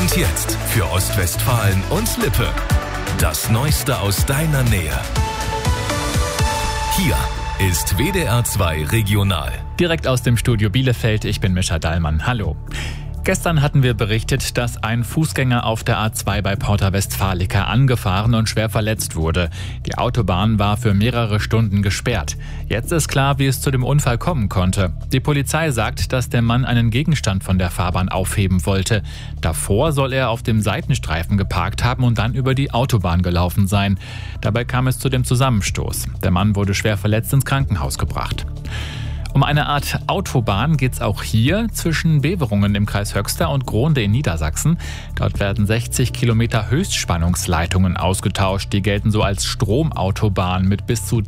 Und jetzt für Ostwestfalen und Lippe. Das Neueste aus deiner Nähe. Hier ist WDR 2 Regional. Direkt aus dem Studio Bielefeld, ich bin Mischa Dallmann. Hallo. Gestern hatten wir berichtet, dass ein Fußgänger auf der A2 bei Porta Westfalica angefahren und schwer verletzt wurde. Die Autobahn war für mehrere Stunden gesperrt. Jetzt ist klar, wie es zu dem Unfall kommen konnte. Die Polizei sagt, dass der Mann einen Gegenstand von der Fahrbahn aufheben wollte. Davor soll er auf dem Seitenstreifen geparkt haben und dann über die Autobahn gelaufen sein. Dabei kam es zu dem Zusammenstoß. Der Mann wurde schwer verletzt ins Krankenhaus gebracht. Um eine Art Autobahn geht es auch hier zwischen Beverungen im Kreis Höxter und Gronde in Niedersachsen. Dort werden 60 Kilometer Höchstspannungsleitungen ausgetauscht. Die gelten so als Stromautobahn mit bis zu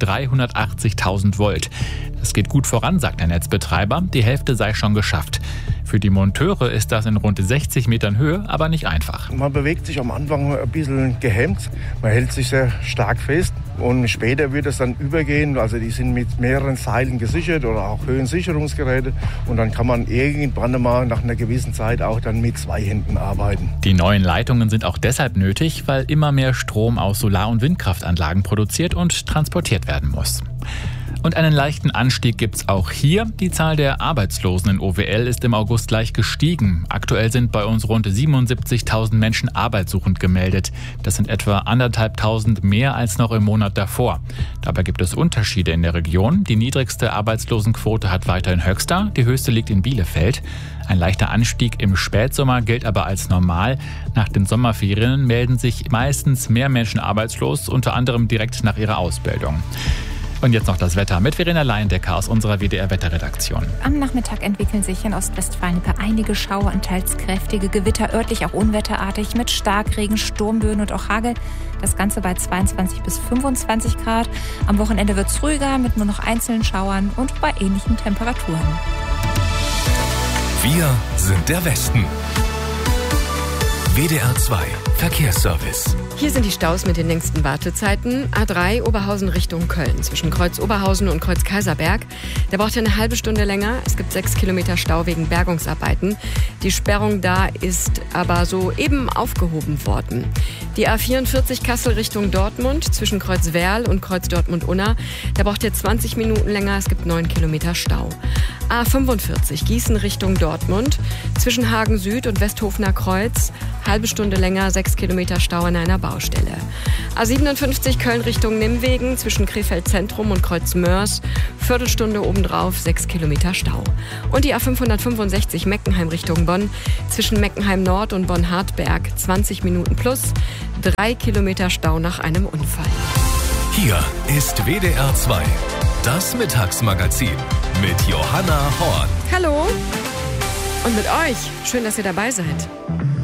380.000 Volt. Das geht gut voran, sagt der Netzbetreiber. Die Hälfte sei schon geschafft. Für die Monteure ist das in rund 60 Metern Höhe aber nicht einfach. Man bewegt sich am Anfang ein bisschen gehemmt. Man hält sich sehr stark fest. Und später wird es dann übergehen. Also die sind mit mehreren Seilen gesichert oder auch Höhensicherungsgeräte. Und dann kann man irgendwann mal nach einer gewissen Zeit auch dann mit 2 Händen arbeiten. Die neuen Leitungen sind auch deshalb nötig, weil immer mehr Strom aus Solar- und Windkraftanlagen produziert und transportiert werden muss. Und einen leichten Anstieg gibt's auch hier. Die Zahl der Arbeitslosen in OWL ist im August leicht gestiegen. Aktuell sind bei uns rund 77.000 Menschen arbeitssuchend gemeldet. Das sind etwa 1.500 mehr als noch im Monat davor. Dabei gibt es Unterschiede in der Region. Die niedrigste Arbeitslosenquote hat weiterhin Höxter, die höchste liegt in Bielefeld. Ein leichter Anstieg im Spätsommer gilt aber als normal. Nach den Sommerferien melden sich meistens mehr Menschen arbeitslos, unter anderem direkt nach ihrer Ausbildung. Und jetzt noch das Wetter mit Verena Leindecker aus unserer WDR-Wetterredaktion. Am Nachmittag entwickeln sich in Ostwestfalen einige Schauer und teils kräftige Gewitter, örtlich auch unwetterartig mit Starkregen, Sturmböen und auch Hagel. Das Ganze bei 22 bis 25 Grad. Am Wochenende wird es ruhiger mit nur noch einzelnen Schauern und bei ähnlichen Temperaturen. Wir sind der Westen. WDR 2 Verkehrsservice. Hier sind die Staus mit den längsten Wartezeiten. A3 Oberhausen Richtung Köln. Zwischen Kreuz Oberhausen und Kreuz Kaiserberg. Der braucht ja eine halbe Stunde länger. Es gibt 6 Kilometer Stau wegen Bergungsarbeiten. Die Sperrung da ist aber soeben aufgehoben worden. Die A44 Kassel Richtung Dortmund. Zwischen Kreuz Werl und Kreuz Dortmund-Unna. Der braucht ja 20 Minuten länger. Es gibt 9 Kilometer Stau. A45 Gießen Richtung Dortmund. Zwischen Hagen Süd und Westhofener Kreuz. Halbe Stunde länger, 6 Kilometer Stau an einer Baustelle. A57 Köln Richtung Nimwegen zwischen Krefeld Zentrum und Kreuz Mörs. Viertelstunde obendrauf, 6 Kilometer Stau. Und die A565 Meckenheim Richtung Bonn zwischen Meckenheim Nord und Bonn-Hartberg 20 Minuten plus, 3 Kilometer Stau nach einem Unfall. Hier ist WDR 2, das Mittagsmagazin mit Johanna Horn. Hallo und mit euch. Schön, dass ihr dabei seid.